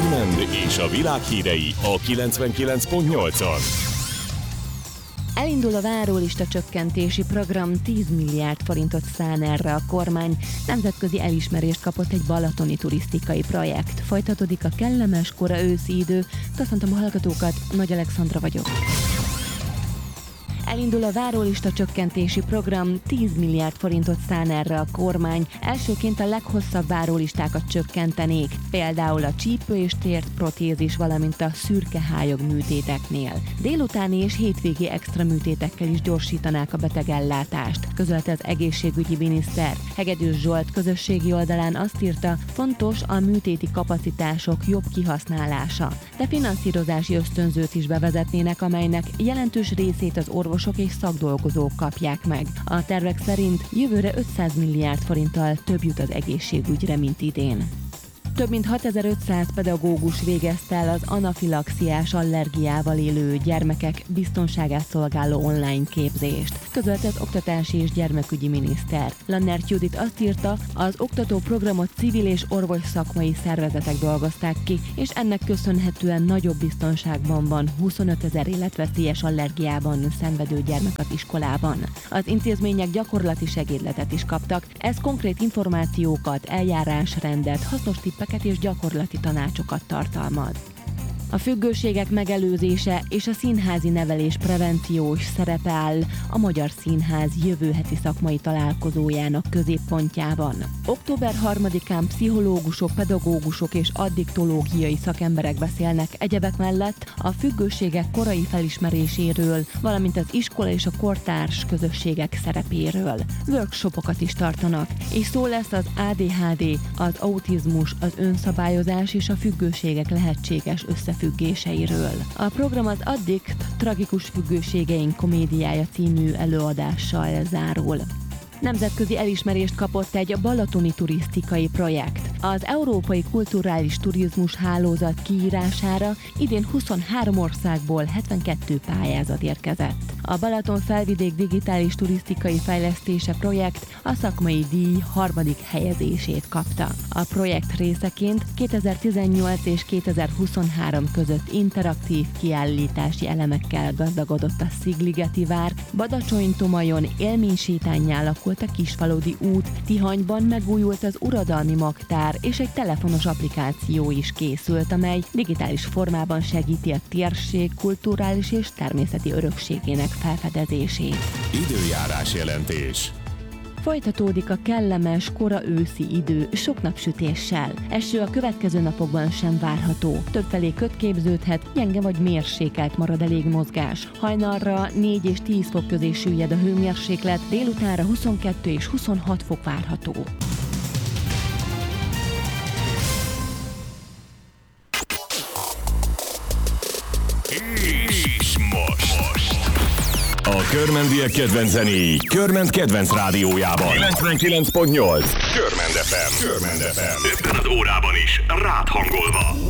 Körmend és a világ hírei a 99.8-on. Elindul a várólista csökkentési program, 10 milliárd forintot szán erre a kormány. Nemzetközi elismerést kapott egy balatoni turisztikai projekt. Folytatódik a kellemes kora őszi idő. Köszöntöm a hallgatókat, Nagy Alexandra vagyok. Elindul a várólista csökkentési program, 10 milliárd forintot szán erre a kormány. Elsőként a leghosszabb várólistákat csökkentenék, például a csípő és tért protézis, valamint a szürkehályog műtéteknél. Délutáni és hétvégi extra műtétekkel is gyorsítanák a betegellátást, közölte az egészségügyi miniszter. Hegedűs Zsolt közösségi oldalán azt írta, fontos a műtéti kapacitások jobb kihasználása, de finanszírozási ösztönzőt is bevezetnének, amelynek jelentős részét az orvosok és szakdolgozók kapják meg. A tervek szerint jövőre 500 milliárd forinttal több jut az egészségügyre, mint idén. Több mint 6500 pedagógus végezte el az anafilaxiás allergiával élő gyermekek biztonságát szolgáló online képzést, közölte az Oktatási és Gyermekügyi Miniszter. Lannert Judit azt írta, az oktatóprogramot civil és orvos szakmai szervezetek dolgozták ki, és ennek köszönhetően nagyobb biztonságban van 25 000 életveszélyes allergiában szenvedő gyermek az iskolában. Az intézmények gyakorlati segédletet is kaptak, ez konkrét információkat, eljárásrendet, hasznos tippeket és gyakorlati tanácsokat tartalmaz. A függőségek megelőzése és a színházi nevelés prevenciós szerepe áll a Magyar Színház jövő heti szakmai találkozójának középpontjában. Október 3-án pszichológusok, pedagógusok és addiktológiai szakemberek beszélnek egyebek mellett a függőségek korai felismeréséről, valamint az iskola és a kortárs közösségek szerepéről. Workshopokat is tartanak, és szó lesz az ADHD, az autizmus, az önszabályozás és a függőségek lehetséges összefüggéseiről. A program az Addikt tragikus függőségeink komédiája című előadással zárul. Nemzetközi elismerést kapott egy balatoni turisztikai projekt. Az Európai Kulturális Turizmus Hálózat kiírására idén 23 országból 72 pályázat érkezett. A Balaton felvidék digitális turisztikai fejlesztése projekt a szakmai díj 3. helyezését kapta. A projekt részeként 2018 és 2023 között interaktív kiállítási elemekkel gazdagodott a Szigligeti vár, Badacsony-Tomajon élménysétánnyá alakult a Kisfaludy út, Tihanyban megújult az uradalmi magtár, és egy telefonos applikáció is készült, amely digitális formában segíti a térség kulturális és természeti örökségének felfedezését. Időjárás jelentés. Folytatódik a kellemes, kora őszi idő, sok napsütéssel. Eső a következő napokban sem várható. Többfelé köd képződhet, gyenge vagy mérsékelt marad a légmozgás. Hajnalra 4 és 10 fok közé süllyed a hőmérséklet, délutánra 22 és 26 fok várható. És most a körmendiek kedvenc zenéi Körmend kedvenc rádiójában 99.8 Körmend FM. Körmend FM. Ebben az órában is rád hangolva.